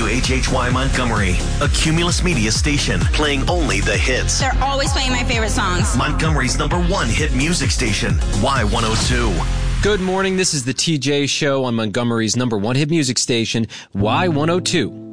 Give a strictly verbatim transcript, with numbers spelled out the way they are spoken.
H H Y Montgomery, a Cumulus Media station playing only the hits. They're always playing my favorite songs. Montgomery's number one hit music station, Y one oh two. Good morning. This is the T J Show on Montgomery's number one hit music station, Y one oh two.